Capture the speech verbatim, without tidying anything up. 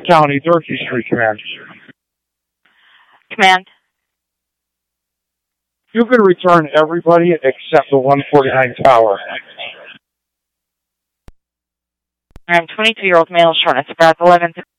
County, Durkee Street, Command. Command. You can return everybody except the one forty-nine tower. I'm twenty-two-year-old male, shortness about eleven.